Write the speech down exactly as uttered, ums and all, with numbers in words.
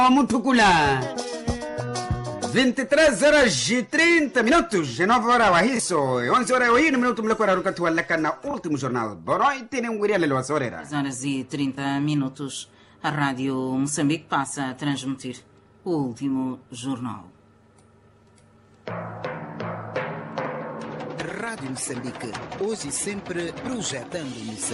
Mutukula. vinte e três horas e trinta minutos, nove horas a isso, onze horas e um minuto, me lembro que tu alaka na último jornal. Boa noite, nem um guria lelo a sorera. dez horas e trinta minutos, a Rádio Moçambique passa a transmitir o último jornal. Rádio Moçambique, hoje e sempre projetando Moçambique.